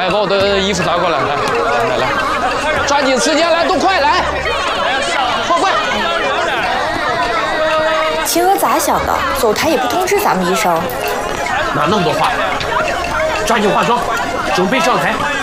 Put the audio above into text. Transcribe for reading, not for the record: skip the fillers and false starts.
来，把我的衣服拿过来，来，抓紧时间来，都快来，快！ 天鹅咋想的？走台也不通知咱们一声。 哪那么多话？抓紧化妆，准备上台。